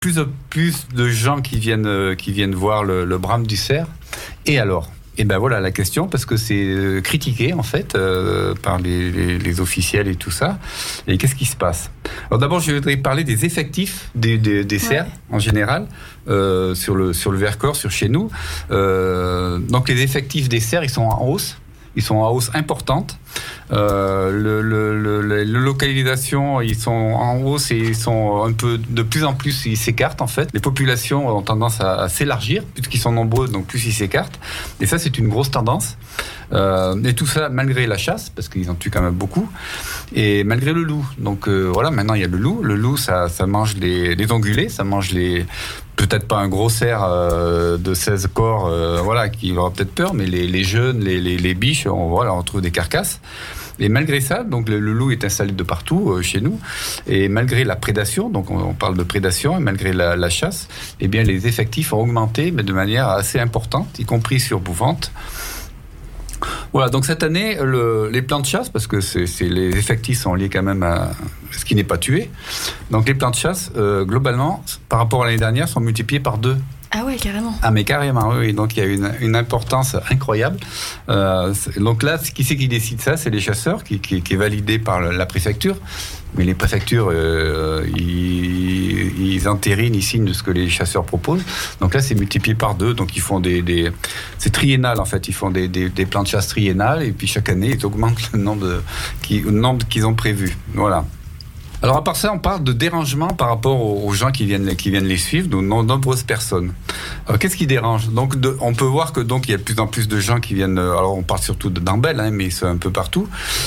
plus de gens qui viennent voir le brame du cerf. Et alors ? Et ben voilà la question, parce que c'est critiqué en fait par les officiels et tout ça. Et qu'est-ce qui se passe ? Alors d'abord, je voudrais parler des effectifs des cerfs en général sur le Vercors, sur chez nous. Donc les effectifs des cerfs, ils sont en hausse. Ils sont en hausse importante. Les localisations, ils sont en hausse et ils sont un peu de plus en plus, ils s'écartent en fait. Les populations ont tendance à s'élargir, puisqu'ils sont nombreux, donc plus ils s'écartent. Et ça, c'est une grosse tendance. Et tout ça malgré la chasse, parce qu'ils en tuent quand même beaucoup, et malgré le loup. Donc voilà, maintenant il y a le loup. Le loup, ça mange les ongulés, ça mange peut-être pas un gros cerf de 16 corps, voilà, qui aura peut-être peur, mais les jeunes, les biches, on trouve des carcasses. Et malgré ça, donc le loup est installé de partout chez nous, et malgré la prédation, donc on parle de prédation, et malgré la chasse, eh bien les effectifs ont augmenté, mais de manière assez importante, y compris sur Bouvante. Voilà, donc cette année, les plans de chasse, parce que les effectifs sont liés quand même à ce qui n'est pas tué, donc les plans de chasse, globalement, par rapport à l'année dernière, sont multipliés par 2. Ah ouais, carrément. Ah mais carrément, oui. Donc il y a une importance incroyable. Donc là, qui c'est qui décide ça ? C'est les chasseurs, qui est validé par la préfecture. Mais les préfectures, ils entérinent, ils signent de ce que les chasseurs proposent. Donc là, c'est multiplié par 2. Donc ils font c'est triennal en fait. Ils font des plans de chasse triennales et puis chaque année, ils augmentent le nombre qu'ils ont prévu. Voilà. Alors à part ça, on parle de dérangement par rapport aux gens qui viennent les suivre, de nombreuses personnes. Alors qu'est-ce qui dérange ? Donc on peut voir que donc il y a de plus en plus de gens qui viennent. Alors on parle surtout d'Ambel, mais c'est un peu partout.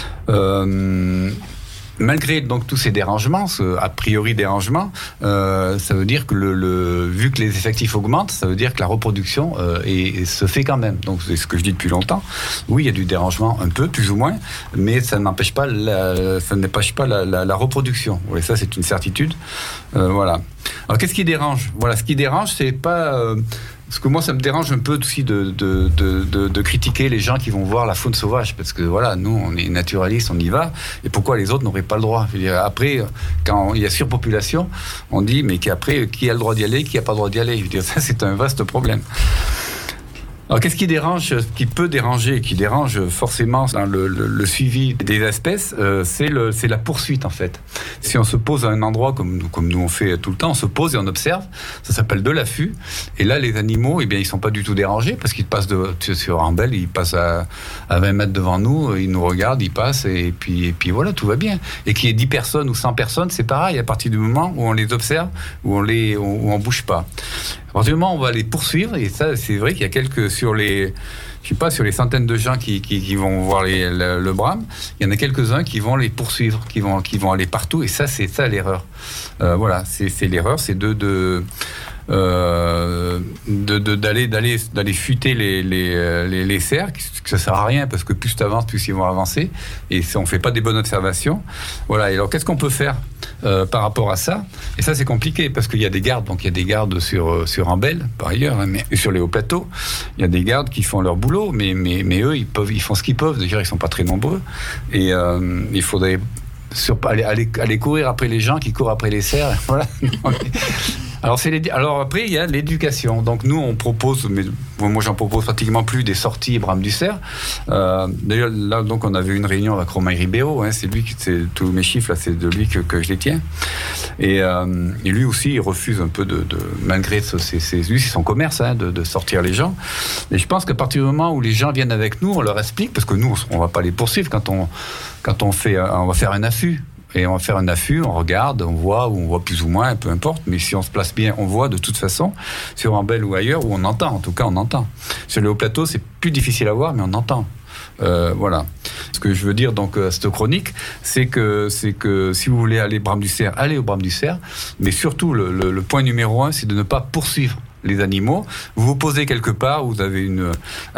Malgré donc tous ces dérangements, a priori dérangements, ça veut dire que vu que les effectifs augmentent, ça veut dire que la reproduction se fait quand même. Donc c'est ce que je dis depuis longtemps. Oui, il y a du dérangement un peu, plus ou moins, mais ça n'empêche pas la reproduction. Et ça, c'est une certitude. Voilà. Alors qu'est-ce qui dérange ? Voilà, ce qui dérange, c'est pas parce que moi, ça me dérange un peu aussi de critiquer les gens qui vont voir la faune sauvage, parce que voilà, nous, on est naturalistes, on y va, et pourquoi les autres n'auraient pas le droit ? Je veux dire, après, quand il y a surpopulation, on dit, mais après, qui a le droit d'y aller, qui n'a pas le droit d'y aller ? Je veux dire, ça, c'est un vaste problème. Alors, qu'est-ce qui dérange, ce qui peut déranger, et qui dérange forcément dans le suivi des espèces, c'est la poursuite, en fait. Si on se pose à un endroit, comme nous on fait tout le temps, on se pose et on observe, ça s'appelle de l'affût, et là, les animaux, eh bien, ils sont pas du tout dérangés, parce qu'ils passent sur Ambel, ils passent à 20 mètres devant nous, ils nous regardent, ils passent, et puis voilà, tout va bien. Et qu'il y ait 10 personnes ou 100 personnes, c'est pareil, à partir du moment où on les observe, où on bouge pas. À partir du moment où on va les poursuivre, et ça, c'est vrai qu'il y a sur les centaines de gens qui vont voir le brame, il y en a quelques-uns qui vont les poursuivre, qui vont aller partout, et ça, c'est ça l'erreur. Voilà, c'est l'erreur, c'est d'aller fuiter les cerfs, que ça sert à rien, parce que plus tu avances, plus ils vont avancer, et on fait pas des bonnes observations. Voilà. Et alors qu'est-ce qu'on peut faire par rapport à ça ? Et ça, c'est compliqué, parce qu'il y a des gardes. Donc il y a des gardes sur Ambel, par ailleurs, mais sur les hauts plateaux, il y a des gardes qui font leur boulot, mais eux, ils font ce qu'ils peuvent. Déjà, ils sont pas très nombreux, et il faudrait aller courir après les gens qui courent après les cerfs. Voilà. Alors après, il y a l'éducation. Donc nous, on propose, mais moi j'en propose pratiquement plus, des sorties brame du cerf. D'ailleurs, là, donc on avait une réunion avec Romain Ribeiro. C'est lui tous mes chiffres là, c'est de lui que je les tiens. Et lui aussi, il refuse un peu malgré lui, c'est son commerce, de sortir les gens. Et je pense qu'à partir du moment où les gens viennent avec nous, on leur explique, parce que nous, on va pas les poursuivre quand on va faire un affût. Et on va faire un affût, on regarde, on voit plus ou moins, peu importe, mais si on se place bien, on voit de toute façon, sur Ambel ou ailleurs, où on entend, en tout cas on entend. Sur les hauts plateaux, c'est plus difficile à voir, mais on entend. Voilà. Ce que je veux dire, donc, à cette chronique, c'est que si vous voulez aller brame du cerf, allez au brame du cerf, mais surtout, le point numéro 1, c'est de ne pas poursuivre les animaux. Vous vous posez quelque part, vous avez une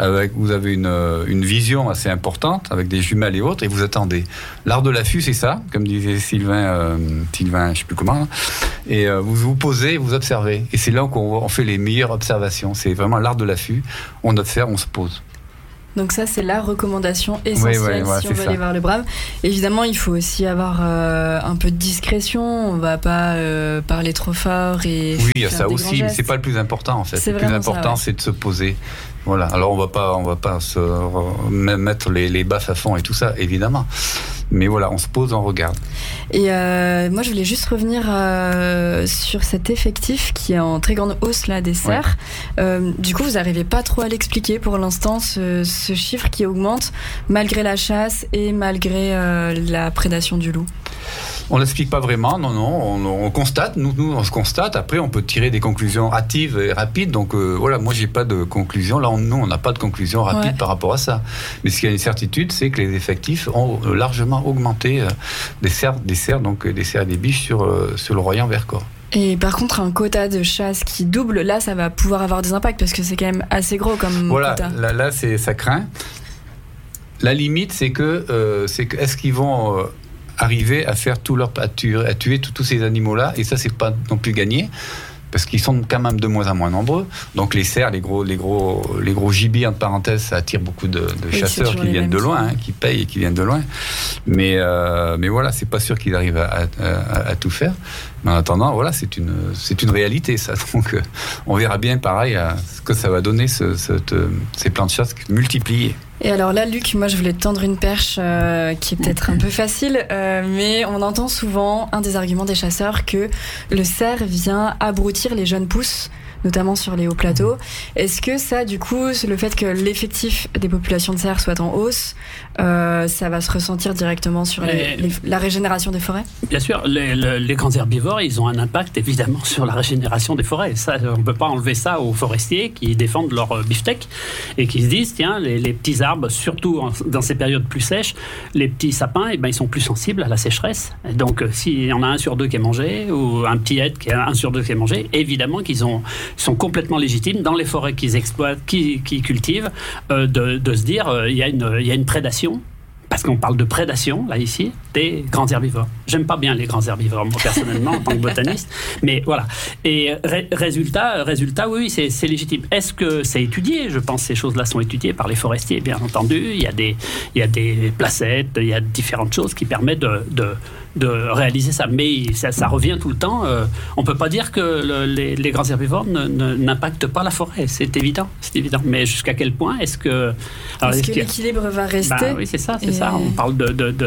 vision assez importante avec des jumelles et autres, et vous attendez. L'art de l'affût, c'est ça, comme disait Sylvain, je sais plus comment, et vous vous posez, vous observez, et c'est là qu'on fait les meilleures observations. C'est vraiment l'art de l'affût. On observe, on se pose. Donc ça, c'est la recommandation essentielle si on veut aller voir le brame. Évidemment, il faut aussi avoir un peu de discrétion. On va pas parler trop fort et oui, il y a ça aussi, mais c'est pas le plus important en fait. Le plus important, c'est de se poser. Voilà. Alors on va pas se mettre les baffes à fond et tout ça, évidemment. Mais voilà, on se pose, on regarde. Et moi, je voulais juste revenir sur cet effectif qui est en très grande hausse là, des cerfs. Du coup, vous n'arrivez pas trop à l'expliquer pour l'instant, ce chiffre qui augmente malgré la chasse et malgré la prédation du loup. On l'explique pas vraiment, non, on constate, nous on se constate, après on peut tirer des conclusions hâtives et rapides, donc voilà, moi j'ai pas de conclusion, là nous on n'a pas de conclusion rapide par rapport à ça. Mais ce qui a une certitude, c'est que les effectifs ont largement augmenté des cerfs et des biches sur le Royan Vercors. Et par contre, un quota de chasse qui double, là ça va pouvoir avoir des impacts parce que c'est quand même assez gros comme quota. Là ça craint. La limite c'est que est-ce qu'ils vont arriver à faire à tuer tous ces animaux-là, et ça c'est pas non plus gagné parce qu'ils sont quand même de moins en moins nombreux. Donc les cerfs, les gros gibiers entre parenthèses, ça attire beaucoup de chasseurs qui viennent de loin, qui payent et qui viennent de loin. Mais voilà, c'est pas sûr qu'ils arrivent à tout faire. Mais en attendant, voilà, c'est une réalité ça. Donc on verra bien pareil ce que ça va donner ces plans de chasse multipliés. Et alors là, Luc, moi je voulais te tendre une perche qui est peut-être un peu facile, mais on entend souvent un des arguments des chasseurs que le cerf vient abrutir les jeunes pousses, notamment sur les hauts plateaux. Est-ce que ça, du coup, le fait que l'effectif des populations de cerfs soit en hausse, ça va se ressentir directement sur la régénération des forêts ? Bien sûr, les grands herbivores, ils ont un impact évidemment sur la régénération des forêts. Ça, on ne peut pas enlever ça aux forestiers qui défendent leur beefsteak et qui se disent, tiens, les petits arbres, surtout dans ces périodes plus sèches, les petits sapins, ils sont plus sensibles à la sécheresse. Et donc, s'il y en a 1 sur 2 qui est mangé, ou un petit hêtre qui a 1 sur 2 qui est mangé, évidemment qu'ils sont complètement légitimes dans les forêts qu'ils exploitent, qu'ils cultivent, de se dire il y a une prédation, parce qu'on parle de prédation là ici des grands herbivores. J'aime pas bien les grands herbivores moi personnellement en tant que botaniste, mais voilà. Et résultat, oui, c'est légitime. Est-ce que c'est étudié ? Je pense que ces choses-là sont étudiées par les forestiers, bien entendu. Il y a des placettes, il y a différentes choses qui permettent de réaliser ça, mais ça revient tout le temps. On peut pas dire que les grands herbivores n'impactent pas la forêt, c'est évident. Mais jusqu'à quel point est-ce que l'équilibre va rester ? Oui, c'est ça. On parle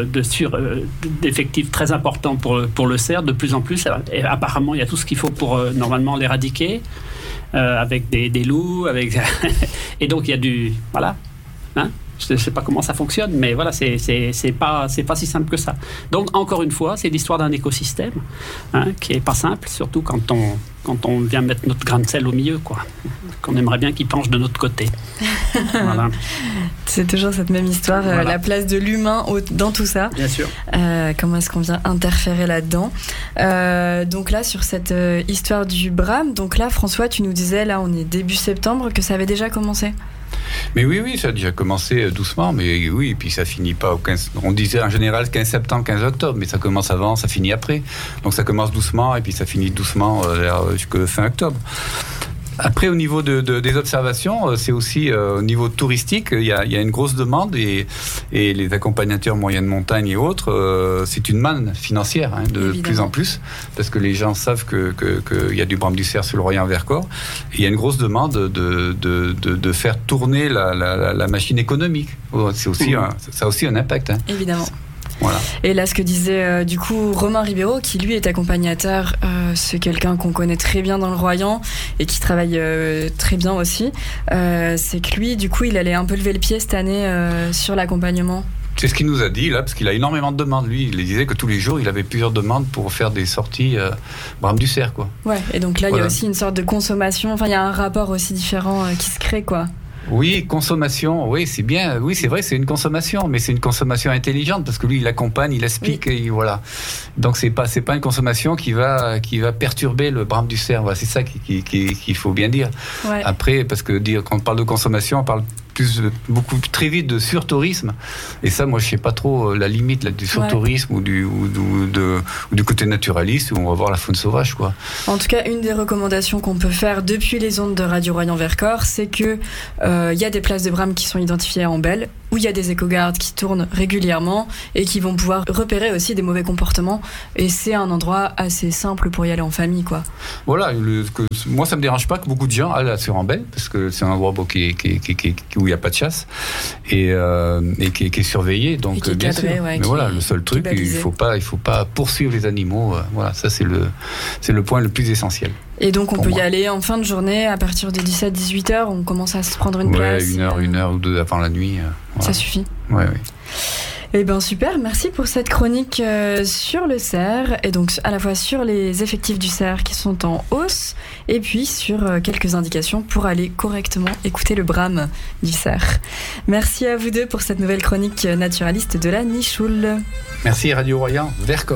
d'effectifs très importants pour le cerf, de plus en plus. Et apparemment, il y a tout ce qu'il faut pour normalement l'éradiquer, avec des loups, et donc il y a du voilà. Je ne sais pas comment ça fonctionne, mais voilà, c'est pas si simple que ça. Donc, encore une fois, c'est l'histoire d'un écosystème qui n'est pas simple, surtout quand on vient mettre notre grain de sel au milieu, quoi. Qu'on aimerait bien qu'il penche de notre côté. Voilà. C'est toujours cette même histoire, voilà. La place de l'humain dans tout ça. Bien sûr. Comment est-ce qu'on vient interférer là-dedans ? Donc là, sur cette histoire du brame, donc là, François, tu nous disais, là, on est début septembre, que ça avait déjà commencé ? Mais oui, ça a déjà commencé doucement, mais oui, et puis ça finit pas au 15... On disait en général 15 septembre, 15 octobre, mais ça commence avant, ça finit après. Donc ça commence doucement, et puis ça finit doucement jusqu'à fin octobre. Après, au niveau des observations, c'est aussi au niveau touristique, il y a une grosse demande et les accompagnateurs moyenne montagne et autres, c'est une manne financière de plus en plus, parce que les gens savent qu'il y a du brame du cerf sur le Royan Vercors. Et il y a une grosse demande de faire tourner la machine économique. C'est aussi ça a aussi un impact. Évidemment. Voilà. Et là, ce que disait du coup Romain Ribeiro, qui lui est accompagnateur, c'est quelqu'un qu'on connaît très bien dans le Royan et qui travaille très bien aussi, c'est que lui, du coup, il allait un peu lever le pied cette année sur l'accompagnement. C'est ce qu'il nous a dit là, parce qu'il a énormément de demandes. Lui, il disait que tous les jours, il avait plusieurs demandes pour faire des sorties brame du cerf, quoi. Ouais, et donc là, il y a aussi une sorte de consommation, enfin, il y a un rapport aussi différent qui se crée, quoi. Oui, consommation, oui, c'est bien. Oui, c'est vrai, c'est une consommation, mais c'est une consommation intelligente parce que lui, il accompagne, il explique, et voilà. Donc c'est pas une consommation qui va perturber le brame du cerf. Voilà, c'est ça qu'il faut bien dire. Ouais. Après, parce que quand on parle de consommation, on parle beaucoup très vite de surtourisme. Et ça, moi, je sais pas trop la limite là, du surtourisme ou du côté naturaliste où on va voir la faune sauvage, quoi. En tout cas, une des recommandations qu'on peut faire depuis les ondes de Radio Royan-Vercors, c'est que y a des places de brames qui sont identifiées en belle, où il y a des éco-gardes qui tournent régulièrement et qui vont pouvoir repérer aussi des mauvais comportements. Et c'est un endroit assez simple pour y aller en famille, quoi. Voilà, moi ça me dérange pas que beaucoup de gens aillent sur Ambel, parce que c'est un endroit où il n'y a pas de chasse et qui est surveillé, donc qui est bien cadré, sûr. Ouais, mais voilà, le seul truc, il faut pas poursuivre les animaux. Voilà, ça c'est le point le plus essentiel. Et donc on peut y aller en fin de journée à partir de 17-18h, on commence à se prendre une place. Une heure ou deux avant la nuit. Ça suffit. Oui. Eh bien super, merci pour cette chronique sur le cerf, et donc à la fois sur les effectifs du cerf qui sont en hausse, et puis sur quelques indications pour aller correctement écouter le brame du cerf. Merci à vous deux pour cette nouvelle chronique naturaliste de la Nichoul. Merci Radio Royan-Vercors.